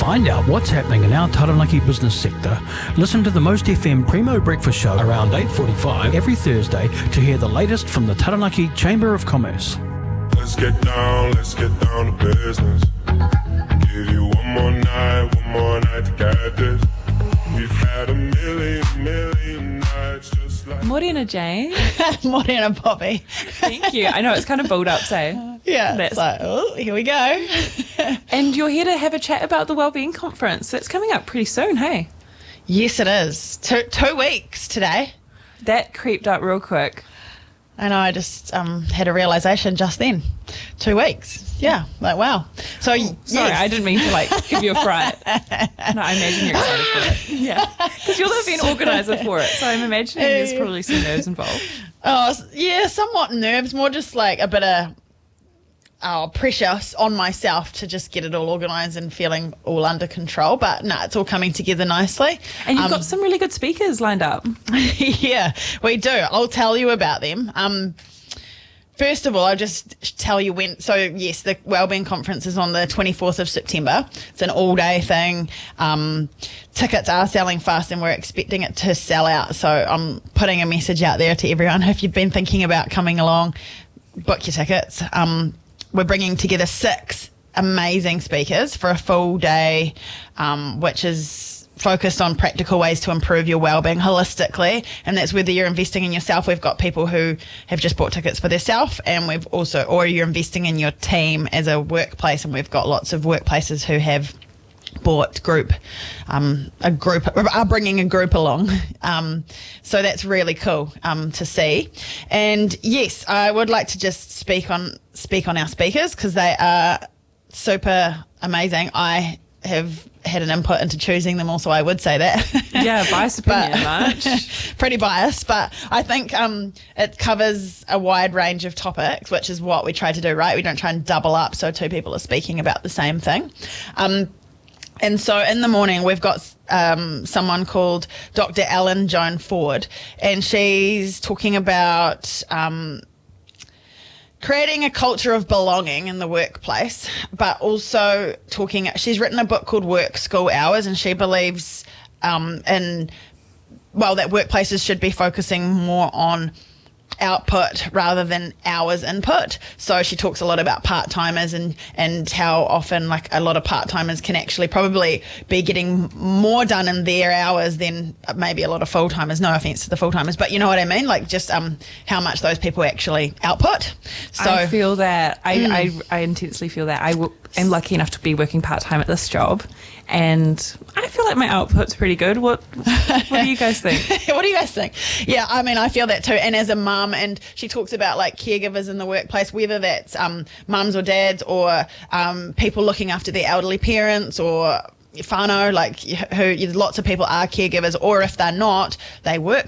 find out what's happening in our Taranaki business sector, listen to the Most FM Primo Breakfast Show around 8:45 every Thursday to hear the latest from the Taranaki Chamber of Commerce. Let's get down to business. Give you one more night to get this. We've had a million nights just like... Morena Jane. Morena Poppy. Thank you. I know, it's kind of build up, say. Yeah, it's like, oh, here we go. And you're here to have a chat about the Wellbeing Conference. That's coming up pretty soon, hey? Yes, it is. 2 weeks today. That creeped up real quick. I know, I just had a realisation just then. 2 weeks. Yeah, like, wow. So, Sorry, yes. I didn't mean to, give you a fright. No, I imagine you're excited for it. Yeah. Because you're the event organiser for it, so I'm imagining there's probably some nerves involved. Oh, yeah, somewhat nerves, more just like a bit of pressure on myself to just get it all organised and feeling all under control. But no, it's all coming together nicely. And you've got some really good speakers lined up. Yeah, we do. I'll tell you about them. First of all, I'll just tell you when. So, yes, the Wellbeing Conference is on the 24th of September. It's an all-day thing. Tickets are selling fast and we're expecting it to sell out. So I'm putting a message out there to everyone. If you've been thinking about coming along, book your tickets. We're bringing together 6 amazing speakers for a full day, which is focused on practical ways to improve your wellbeing holistically, and that's whether you're investing in yourself. We've got people who have just bought tickets for themselves, and we've also, or you're investing in your team as a workplace, and we've got lots of workplaces who have bought are bringing a group along. So that's really cool to see. And yes, I would like to just speak on our speakers because they are super amazing. I have had an input into choosing them also, I would say that. Yeah, biased opinion, much. Pretty biased, but I think it covers a wide range of topics, which is what we try to do, right? We don't try and double up so 2 people are speaking about the same thing. And so in the morning, we've got someone called Dr. Ellen Joan Ford, and she's talking about creating a culture of belonging in the workplace, but also she's written a book called Work School Hours, and she believes that workplaces should be focusing more on output rather than hours input. So she talks a lot about part-timers and how often a lot of part-timers can actually probably be getting more done in their hours than maybe a lot of full-timers. No offence to the full-timers, but you know what I mean? Just how much those people actually output. So I feel that. I intensely feel that. I'm lucky enough to be working part-time at this job, and I feel like my output's pretty good. What do you guys think? What do you guys think? Yeah, I mean, I feel that too. And as a mum, and she talks about caregivers in the workplace, whether that's mums or dads or people looking after their elderly parents or whānau, who lots of people are caregivers, or if they're not, they work